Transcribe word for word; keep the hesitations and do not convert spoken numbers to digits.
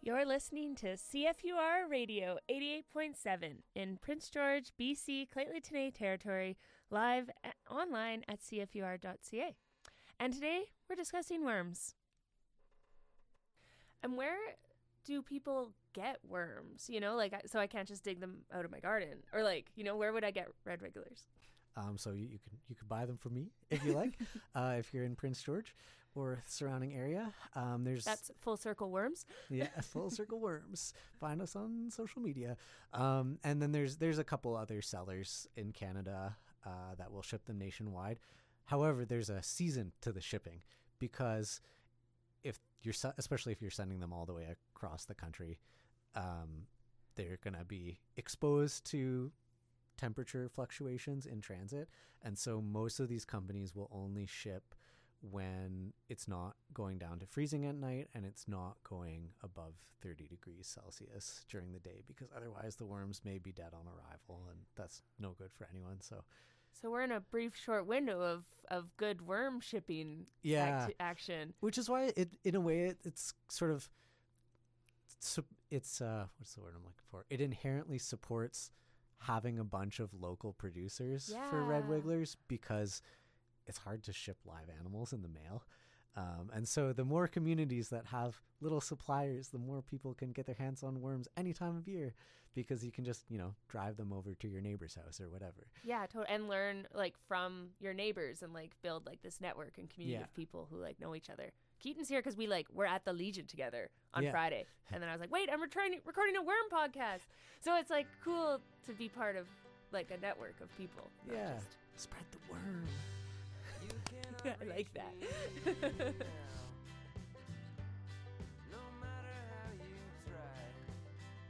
You're listening to C F U R Radio eighty-eight point seven in Prince George, B C, Lheidli territory, live at, online at c f u r dot c a. And today we're discussing worms. And where do people get worms? You know, like, so I can't just dig them out of my garden. Or like, you know, where would I get red wigglers? Um, so you, you can you could buy them from me if you like, uh, if you're in Prince George or surrounding area. Um, there's That's Full Circle Worms. Yeah, Full Circle Worms. Find us on social media. Um, and then there's there's a couple other sellers in Canada uh, that will ship them nationwide. However, there's a season to the shipping because if you're especially if you're sending them all the way across the country, um, they're gonna be exposed to temperature fluctuations in transit, and so most of these companies will only ship when it's not going down to freezing at night and it's not going above thirty degrees Celsius during the day, because otherwise the worms may be dead on arrival, and that's no good for anyone. So so we're in a brief short window of of good worm shipping yeah act- action, which is why it in a way it, it's sort of it's uh what's the word I'm looking for it inherently supports having a bunch of local producers yeah. for red wigglers, because it's hard to ship live animals in the mail. Um, and so the more communities that have little suppliers, the more people can get their hands on worms any time of year, because you can just, you know, drive them over to your neighbor's house or whatever. Yeah, totally. And learn like from your neighbors and like build like this network and community yeah. of people who like know each other. Keaton's here because we like we're at the Legion together on yeah. Friday, and then I was like, wait, I'm returning, recording a worm podcast. So it's like cool to be part of like a network of people. Yeah, just... spread the worm. I like that.